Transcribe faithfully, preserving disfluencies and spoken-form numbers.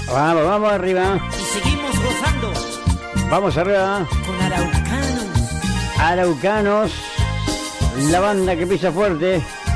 Vamos, vamos arriba. Y seguimos gozando. Vamos arriba. Con Araucanos. Araucanos. La banda que pisa fuerte.